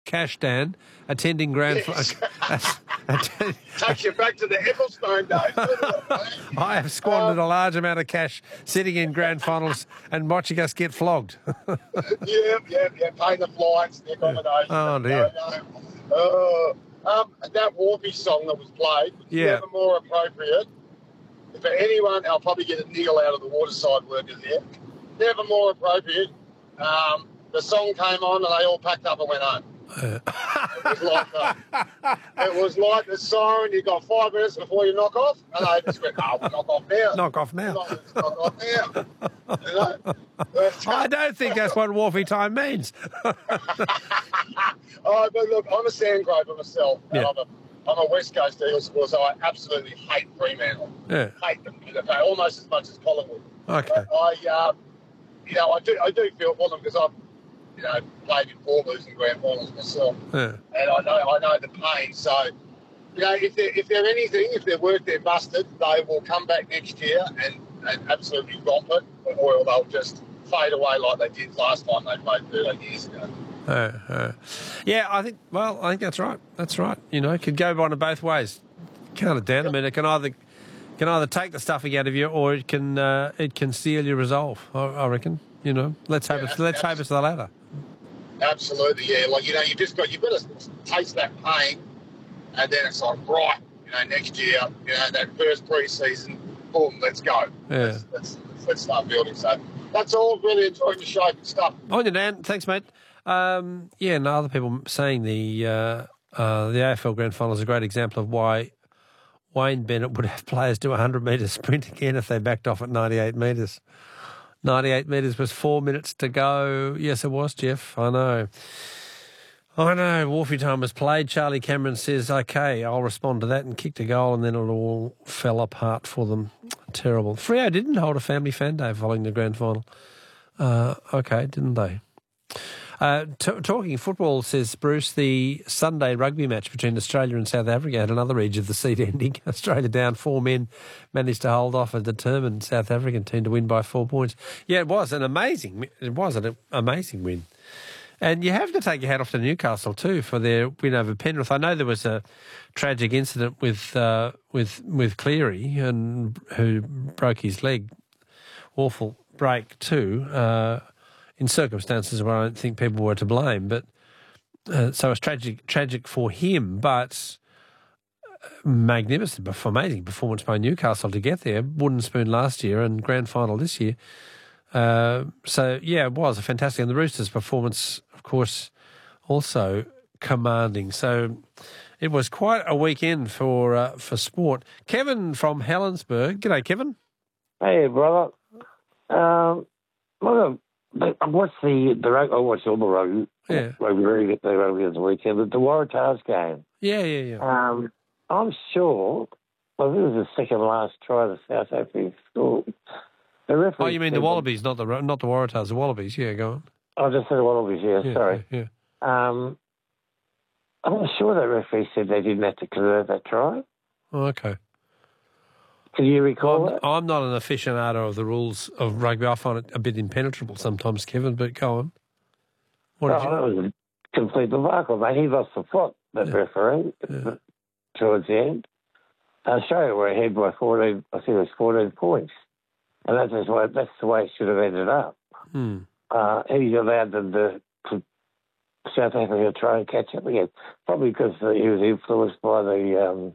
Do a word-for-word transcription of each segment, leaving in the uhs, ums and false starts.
cash, Dan, attending grand... Yes. Fi- Takes you back to the Ecclestone days, doesn't it, mate? I have squandered Um, a large amount of cash sitting in grand finals and watching us get flogged. yeah, yeah, yeah. Paying the flights, the accommodation. Oh, dear. Uh, um, that Warpy song that was played was Yeah. never more appropriate. For anyone, I'll probably get a niggle out of the waterside workers there. Never more appropriate. Um, the song came on and they all packed up and went home. It was like the, it was like the siren. You got five minutes before you knock off, and they just went, "Oh, we'll knock off now. Knock off now. Knock, knock off now." You know? But, I don't think that's what Wharfie time means. oh, but look, I'm a Sandgroper myself. And Yeah. I'm a I'm a West Coast Eagles supporter, so I absolutely hate Fremantle. Yeah. Hate them, almost as much as Collingwood. Okay. But I, uh, you know, I do I do feel for them because I've, you know, played in four losing grand finals myself, Yeah. and I know I know the pain. So, you know, if they're if they're anything, if they're worth their busted, they will come back next year and, and absolutely romp it, or they'll just fade away like they did last time they played thirteen years ago. Uh, uh, yeah, I think. Well, I think that's right. That's right. You know, it could go one of both ways. Count it down. I mean, it can either can either take the stuffing out of you, or it can uh, it can seal your resolve. I, I reckon. You know, let's hope Yeah, it's let's hope it's the latter. Absolutely, yeah. Like, you know, you just got you've got to taste that pain, and then it's like, right, you know, next year, you know, that first pre-season, boom, let's go. Yeah. Let's, let's, let's start building. So that's all. Really enjoying the show and stuff. On you, Dan. Thanks, mate. Um, yeah, and other people saying the uh, uh, the A F L Grand Final is a great example of why Wayne Bennett would have players do a hundred metre sprint again if they backed off at ninety-eight metres. ninety-eight metres was four minutes to go. Yes, it was, Jeff. I know. I know. Wharfie time was played. Charlie Cameron says, OK, I'll respond to that, and kicked a goal, and then it all fell apart for them. Terrible. Freo didn't hold a family fan day following the grand final. Uh, OK, didn't they? Uh, t- talking football, says Bruce, the Sunday rugby match between Australia and South Africa had another edge of the seat ending. Australia down four men, managed to hold off a determined South African team to win by four points. Yeah, it was an amazing, it was an amazing win. And you have to take your hat off to Newcastle too for their win over Penrith. I know there was a tragic incident with uh, with with Cleary, and who broke his leg. Awful break too. Uh, in circumstances where I don't think people were to blame. But uh, so it's tragic tragic for him, but magnificent, amazing performance by Newcastle to get there. Wooden spoon last year and grand final this year. Uh, so, yeah, it was a fantastic. And the Roosters' performance, of course, also commanding. So it was quite a weekend for uh, for sport. Kevin from Helensburgh. G'day, Kevin. Hey, brother. Um, well, I watched the, the rugby. I watched all the rugby. Yeah. Rugby, rugby, the rugby on the weekend. But the Waratahs game. Yeah, yeah, yeah. Um, I'm sure. Well, this was the second last try the South Africa scored. The referee Oh, you mean the Wallabies, not the not the Waratahs, the Wallabies. Yeah, go on. I just said the Wallabies. Yeah, Yeah, sorry. Yeah. Um, I'm sure that referee said they didn't have to convert that try. Oh, okay. Can you recall I'm, that? I'm not an aficionado of the rules of rugby. I find it a bit impenetrable sometimes, Kevin, but go on. What did Oh, you... that was a complete debacle, mate. He lost the plot, that Yeah. referee, Yeah. towards the end. Australia were ahead by fourteen. I think it was fourteen points, and that's just why, that's the way it should have ended up. Hmm. Uh, he allowed them to, to South Africa try and catch up again, probably because he was influenced by the um,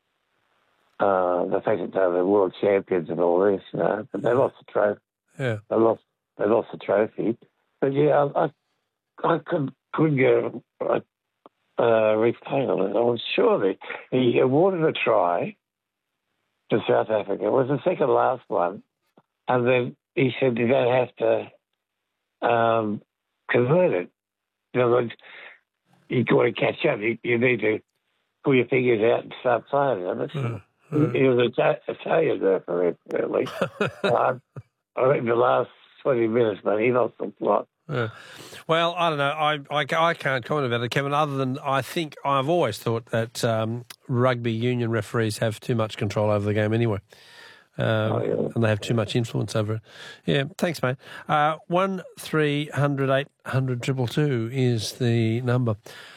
uh, the fact that they were the world champions and all this. You know, but they lost the trophy. Yeah. They lost. They lost the trophy. But yeah, I, I, I could couldn't get a, a replay on it. I was sure that he awarded a try to South Africa. It was the second last one, and then he said you don't have to um, convert it. In other words, you got to catch up. You, you need to pull your fingers out and start playing them. Mm. He, he was a Italian referee, really. uh, I think the last twenty minutes, but he lost the plot. Yeah. Well, I don't know. I, I, I can't comment about it, Kevin, other than I think I've always thought that um, rugby union referees have too much control over the game anyway. Um, Oh, yeah. And they have too much influence over it. Yeah, thanks, mate. Uh, one three hundred eight hundred triple two is the number.